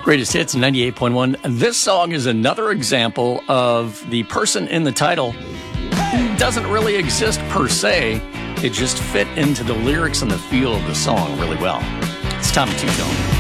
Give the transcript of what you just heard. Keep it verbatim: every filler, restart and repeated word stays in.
Greatest Hits ninety-eight point one. This song is another example of the person in the title doesn't really exist per se. It just fit into the lyrics and the feel of the song really well. It's Tommy Two Tone.